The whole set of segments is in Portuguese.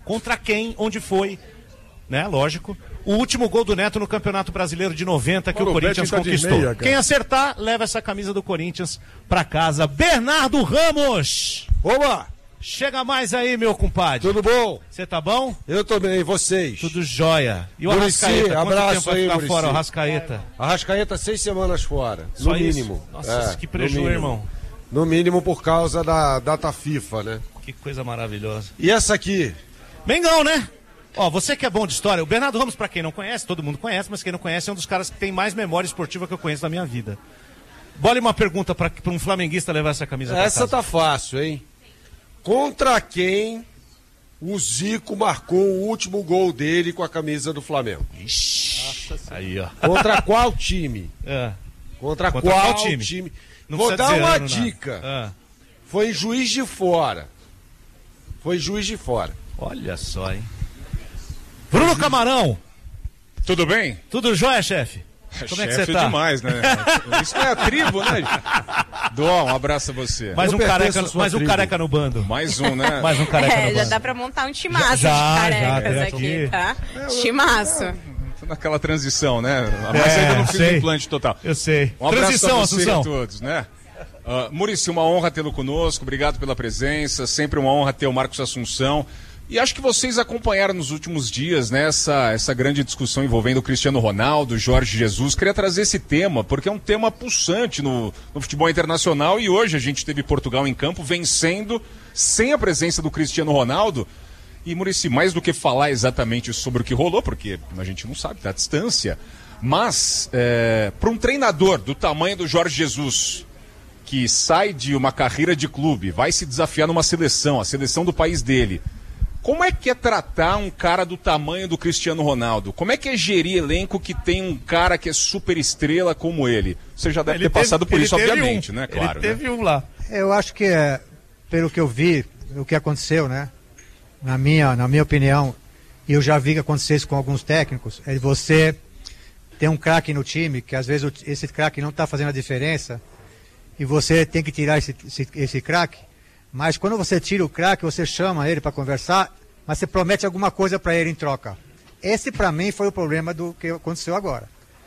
contra quem, onde foi, né? Lógico. O último gol do Neto no Campeonato Brasileiro de 90 que o Corinthians conquistou. Meia, quem acertar, leva essa camisa do Corinthians pra casa. Bernardo Ramos! Oba! Chega mais aí, meu compadre. Tudo bom? Você tá bom? Eu tô bem, e vocês? Tudo jóia. E o Muricy, Arrascaeta? abraço aí, ficar Muricy. fora, o Arrascaeta? Arrascaeta 6 semanas fora, Só no isso? mínimo. Nossa, que prejuízo, irmão. No mínimo por causa da data FIFA, né? Que coisa maravilhosa. E essa aqui? Mengão, né? Ó, você que é bom de história, o Bernardo Ramos, pra quem não conhece, todo mundo conhece, mas quem não conhece é um dos caras que tem mais memória esportiva que eu conheço na minha vida. Bole uma pergunta pra um flamenguista levar essa camisa pra essa casa. Tá fácil, hein? Contra quem o Zico marcou o último gol dele com a camisa do Flamengo? Ixi, aí, ó. Contra qual time? Contra qual time? Não vou dar uma ano, dica. Foi em Juiz de Fora. Olha só, hein? Bruno Camarão! Tudo bem? Tudo jóia, chefe? Como é que você tá? Demais, né? Isso é a tribo, né? Dó, um abraço a você. Mais um careca no bando. Mais um, né? Mais um careca no bando. Já dá pra montar um timaço de carecas aqui, tá? Timaço. Tô naquela transição, né? Mas ainda não fiz o implante total. Eu sei. Um abraço Transição, a você Assunção. e a todos, né? Muricy, uma honra tê-lo conosco, obrigado pela presença, sempre uma honra ter o Marcos Assunção. E acho que vocês acompanharam nos últimos dias, né, essa grande discussão envolvendo o Cristiano Ronaldo, Jorge Jesus. Queria trazer esse tema, porque é um tema pulsante no futebol internacional e hoje a gente teve Portugal em campo vencendo sem a presença do Cristiano Ronaldo. E, Muricy, mais do que falar exatamente sobre o que rolou, porque a gente não sabe, tá à distância, mas para um treinador do tamanho do Jorge Jesus, que sai de uma carreira de clube, vai se desafiar numa seleção, a seleção do país dele, como é que é tratar um cara do tamanho do Cristiano Ronaldo? Como é que é gerir elenco que tem um cara que é super estrela como ele? Você já deve ter passado por isso, obviamente, né? Claro. Ele teve um lá. Eu acho que, pelo que eu vi, o que aconteceu, né? Na minha opinião, e eu já vi que aconteceu isso com alguns técnicos, é você ter um craque no time, que às vezes esse craque não está fazendo a diferença, e você tem que tirar esse craque. Mas quando você tira o craque, você chama ele para conversar, mas você promete alguma coisa para ele em troca. Esse, para mim, foi o problema do que aconteceu agora.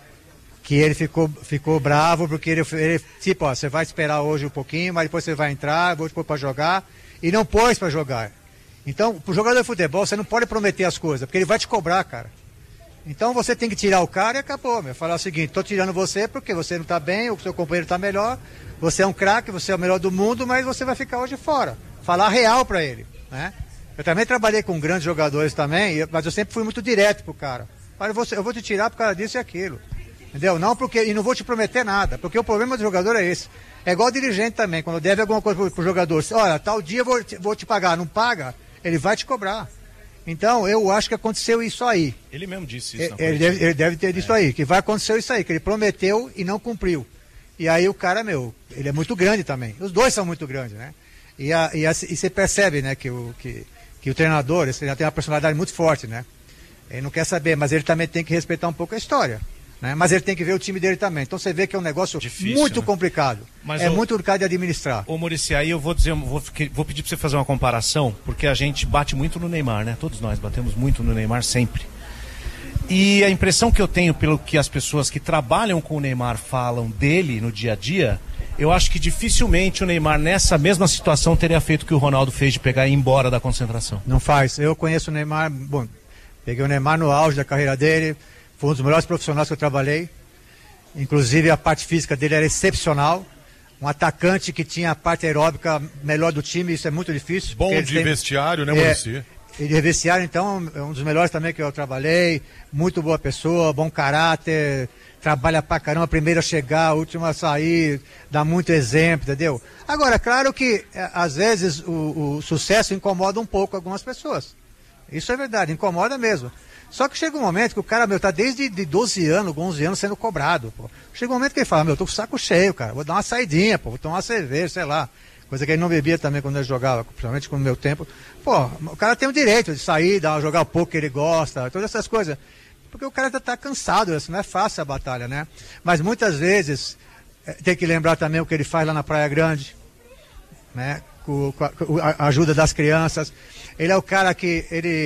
Que ele ficou bravo, porque ele tipo, ó, você vai esperar hoje um pouquinho, mas depois você vai entrar, vou te pôr para jogar, e não pôs para jogar. Então, pro jogador de futebol, você não pode prometer as coisas, porque ele vai te cobrar, cara. Então você tem que tirar o cara e acabou, meu. Falar o seguinte, tô tirando você porque você não tá bem, o seu companheiro tá melhor, você é um craque, você é o melhor do mundo, mas você vai ficar hoje fora. Falar real pra ele, né? Eu também trabalhei com grandes jogadores também, mas eu sempre fui muito direto pro cara. Eu vou te tirar por causa disso e aquilo. Entendeu? Não porque, e não vou te prometer nada, porque o problema do jogador é esse. É igual dirigente também, quando deve alguma coisa pro jogador. Olha, tal dia eu vou te pagar, não paga, ele vai te cobrar. Então, eu acho que aconteceu isso aí. Ele mesmo disse isso. Ele deve ter dito aí, que vai acontecer isso aí, que ele prometeu e não cumpriu. E aí o cara, ele é muito grande também. Os dois são muito grandes, né? E você percebe, né, que o treinador, ele já tem uma personalidade muito forte, né? Ele não quer saber, mas ele também tem que respeitar um pouco a história. Né? Mas ele tem que ver o time dele também. Então você vê que é um negócio difícil, muito complicado. Mas muito complicado de administrar. Ô Muricy, aí eu vou pedir pra você fazer uma comparação, porque a gente bate muito no Neymar, né? Todos nós batemos muito no Neymar sempre. E a impressão que eu tenho, pelo que as pessoas que trabalham com o Neymar falam dele no dia a dia, eu acho que dificilmente o Neymar nessa mesma situação teria feito o que o Ronaldo fez de pegar e ir embora da concentração. Não faz. Eu conheço o Neymar, peguei o Neymar no auge da carreira dele. Foi um dos melhores profissionais que eu trabalhei. Inclusive a parte física dele era excepcional. Um atacante que tinha a parte aeróbica melhor do time, isso é muito difícil. Bom de vestiário, né, Muricy? Ele de vestiário, então, é um dos melhores também que eu trabalhei. Muito boa pessoa, bom caráter, trabalha pra caramba, a primeira a chegar, a última a sair, dá muito exemplo, entendeu? Agora, claro que às vezes o sucesso incomoda um pouco algumas pessoas. Isso é verdade, incomoda mesmo. Só que chega um momento que o cara, tá desde 12 anos, 11 anos sendo cobrado, pô. Chega um momento que ele fala, tô com o saco cheio, cara, vou dar uma saidinha, pô, vou tomar uma cerveja, sei lá. Coisa que ele não bebia também quando ele jogava, principalmente no meu tempo. Pô, o cara tem o direito de sair, jogar o pouco que ele gosta, todas essas coisas. Porque o cara tá cansado, isso não é fácil a batalha, né? Mas muitas vezes, tem que lembrar também o que ele faz lá na Praia Grande, né? Com a ajuda das crianças. Ele é o cara que,